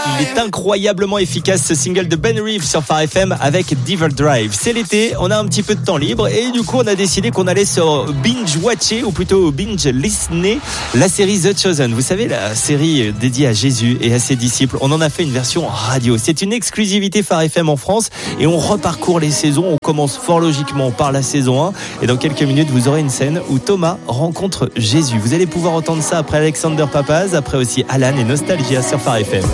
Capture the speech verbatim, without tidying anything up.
Il est incroyablement efficace ce single de Ben Reeves sur Phare F M avec Devil Drive. C'est l'été, on a un petit peu de temps libre et du coup on a décidé qu'on allait se binge-watcher ou plutôt binge-listener la série The Chosen. Vous savez, la série dédiée à Jésus et à ses disciples. On en a fait une version radio. C'est une exclusivité Phare F M en France et on reparcourt les saisons. On commence fort logiquement par la saison un et dans quelques minutes vous aurez une scène où Thomas rencontre Jésus. Vous allez pouvoir entendre ça après Alexander Papaz, après aussi Alan et Nostalgia sur Phare F M.